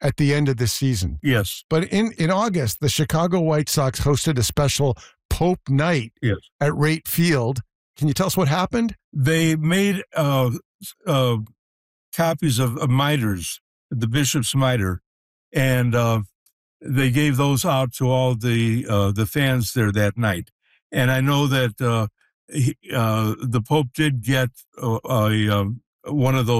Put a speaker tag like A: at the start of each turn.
A: at the end of the season.
B: Yes.
A: But in August, the Chicago White Sox hosted a special Pope Night at Rate Field. Can you tell us what happened?
B: They made copies of miters, the Bishop's Mitre, and they gave those out to all the fans there that night. And I know that the Pope did get one of those